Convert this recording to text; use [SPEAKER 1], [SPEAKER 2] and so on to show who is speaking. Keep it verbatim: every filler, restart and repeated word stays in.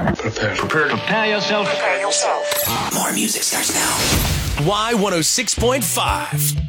[SPEAKER 1] Prepare. Prepare.
[SPEAKER 2] Prepare yourself.
[SPEAKER 3] Prepare yourself.
[SPEAKER 4] More music starts now.
[SPEAKER 5] Y one oh six point five.